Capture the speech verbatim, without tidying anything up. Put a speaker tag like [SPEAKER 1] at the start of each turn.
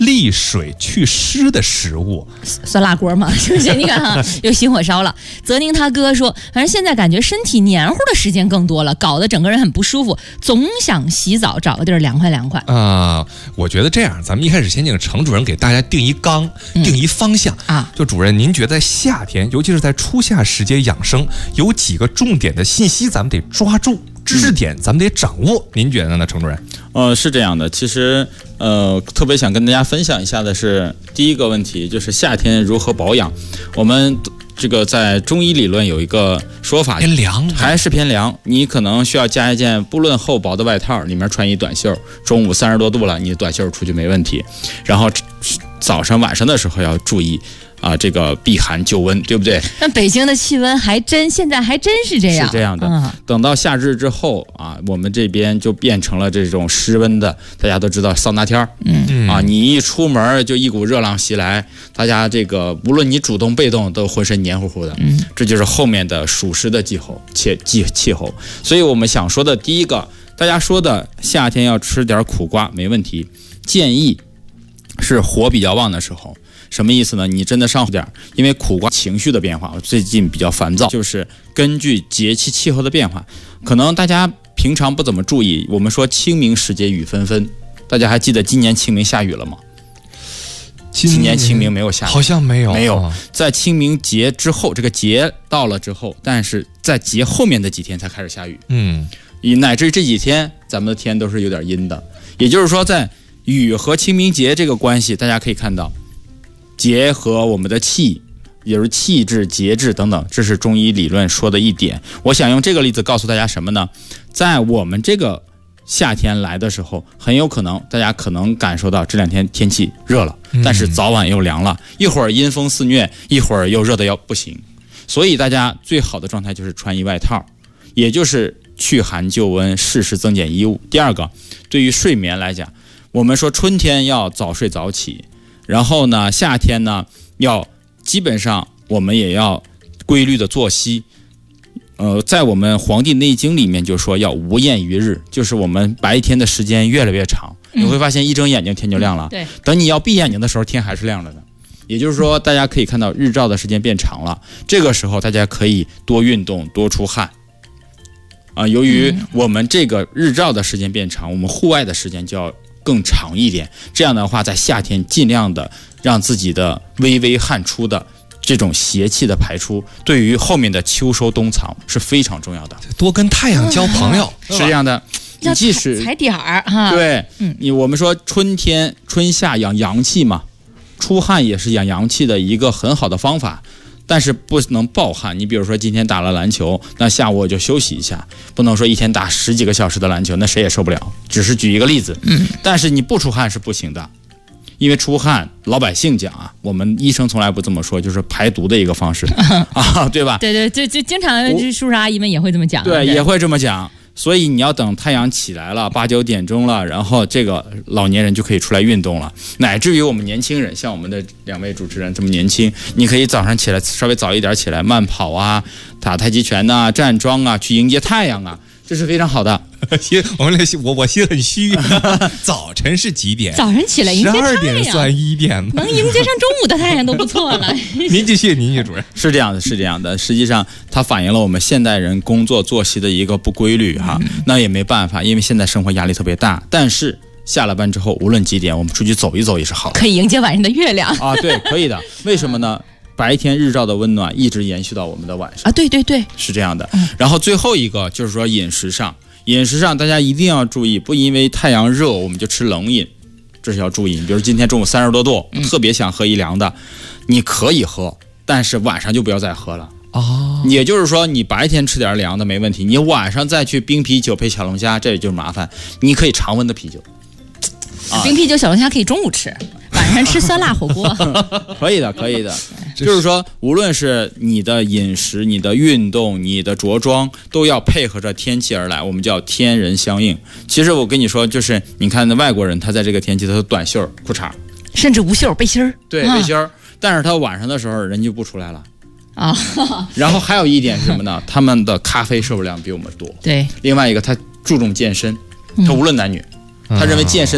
[SPEAKER 1] 利水祛湿的食物。
[SPEAKER 2] 酸辣锅嘛，是不是？你看哈，又心火烧了。泽宁他哥说，反正现在感觉身体黏糊的时间更多了，搞得整个人很不舒服，总想洗澡，找个地儿凉快凉快。
[SPEAKER 1] 啊、呃，我觉得这样，咱们一开始先请程主任给大家定一纲，嗯、定一方向啊。就主任，您觉得夏天，尤其是在初夏时节养生，有几个重点的信息咱们得抓住，知识点咱们得掌握，您觉得呢，程主任？
[SPEAKER 3] 呃，是这样的，其实呃，特别想跟大家分享一下的是，第一个问题就是夏天如何保养。我们这个在中医理论有一个说法，
[SPEAKER 1] 偏凉，
[SPEAKER 3] 还是偏凉。你可能需要加一件不论厚薄的外套，里面穿一短袖。中午三十多度了，你短袖出去没问题。然后早上晚上的时候要注意。啊，这个避寒救温，对不对？
[SPEAKER 2] 那北京的气温还真，现在还真是这样，
[SPEAKER 3] 是这样的。嗯、等到夏至之后啊，我们这边就变成了这种湿温的，大家都知道桑拿天儿，嗯啊，你一出门就一股热浪袭来，大家这个无论你主动被动都浑身黏糊糊的，嗯，这就是后面的暑湿的气候，气气气候。所以我们想说的第一个，大家说的夏天要吃点苦瓜没问题，建议是火比较旺的时候。什么意思呢？你真的上点，因为苦瓜情绪的变化，我最近比较烦躁，就是根据节气气候的变化，可能大家平常不怎么注意。我们说清明时节雨纷纷，大家还记得今年清明下雨了吗？今年清明没有下雨，
[SPEAKER 1] 好像没有，
[SPEAKER 3] 没有。在清明节之后，这个节到了之后，但是在节后面的几天才开始下雨，嗯，乃至这几天咱们的天都是有点阴的。也就是说，在雨和清明节这个关系，大家可以看到。节和我们的气，也就是气质、节制等等，这是中医理论说的一点。我想用这个例子告诉大家什么呢？在我们这个夏天来的时候，很有可能大家可能感受到这两天天气热了，但是早晚又凉了，一会儿阴风肆虐，一会儿又热的要不行。所以大家最好的状态就是穿一外套，也就是去寒救温，适时增减衣物。第二个，对于睡眠来讲，我们说春天要早睡早起。然后呢，夏天呢，要基本上我们也要规律的作息。呃，在我们《黄帝内经》里面就说要无厌于日，就是我们白天的时间越来越长，嗯、你会发现一睁眼睛天就亮了。
[SPEAKER 2] 对，
[SPEAKER 3] 等你要闭眼睛的时候，天还是亮着的。也就是说，大家可以看到日照的时间变长了。这个时候，大家可以多运动，多出汗。啊、呃，由于我们这个日照的时间变长，我们户外的时间就要。更长一点，这样的话，在夏天尽量的让自己的微微汗出的这种邪气的排出，对于后面的秋收冬藏是非常重要的。
[SPEAKER 1] 多跟太阳交朋友，
[SPEAKER 3] 嗯、是这样的。你即使
[SPEAKER 2] 踩点儿哈，
[SPEAKER 3] 对，嗯，你我们说春天春夏养阳气嘛，出汗也是养阳气的一个很好的方法。但是不能暴汗，你比如说今天打了篮球，那下午我就休息一下，不能说一天打十几个小时的篮球，那谁也受不了。只是举一个例子，嗯，但是你不出汗是不行的，因为出汗，老百姓讲啊，我们医生从来不这么说，就是排毒的一个方式啊，对吧？
[SPEAKER 2] 对对，就就经常叔叔阿姨们也会这么讲，
[SPEAKER 3] 对，也会这么讲。所以你要等太阳起来了，八九点钟了，然后这个老年人就可以出来运动了，乃至于我们年轻人，像我们的两位主持人这么年轻，你可以早上起来稍微早一点起来慢跑啊，打太极拳啊，站桩啊，去迎接太阳啊，这是非常好的。
[SPEAKER 1] 心，我们我我心很虚。早晨是几点？
[SPEAKER 2] 早晨起来迎接太阳，
[SPEAKER 1] 十二点算一点吗？
[SPEAKER 2] 能迎接上中午的太阳都不错了。
[SPEAKER 1] 您继续，您继续，主任。
[SPEAKER 3] 是这样的，是这样的。实际上，它反映了我们现代人工作作息的一个不规律哈。嗯、那也没办法，因为现在生活压力特别大。但是下了班之后，无论几点，我们出去走一走也是好的。
[SPEAKER 2] 可以迎接晚上的月亮
[SPEAKER 3] 啊，对，可以的。为什么呢？白天日照的温暖一直延续到我们的晚上
[SPEAKER 2] 啊，对对对，
[SPEAKER 3] 是这样的。嗯、然后最后一个就是说饮食上。饮食上大家一定要注意，不因为太阳热我们就吃冷饮，这是要注意。比如今天中午三十多度，嗯、特别想喝一凉的，你可以喝，但是晚上就不要再喝了。哦，也就是说你白天吃点凉的没问题，你晚上再去冰啤酒配小龙虾，这也就是麻烦。你可以常温的啤酒，
[SPEAKER 2] 啊、冰啤酒小龙虾可以中午吃，晚上吃酸辣火锅。
[SPEAKER 3] 可以的，可以的。就是说，无论是你的饮食、你的运动、你的着装，都要配合着天气而来，我们叫天人相应。其实我跟你说，就是你看那外国人，他在这个天气，他都短袖、裤衩，
[SPEAKER 2] 甚至无袖、背心儿。
[SPEAKER 3] 对，背心儿。啊、但是他晚上的时候人就不出来了。啊，然后还有一点是什么呢？他们的咖啡摄入量比我们多。
[SPEAKER 2] 对。
[SPEAKER 3] 另外一个，他注重健身，他无论男女，嗯、他认为健身。